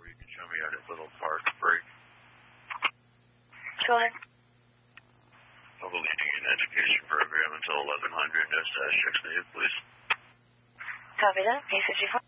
you can show me at a little park break. Go ahead. I'll be leading an education program until 1100. No stash checks needed, please. Copy that. P54.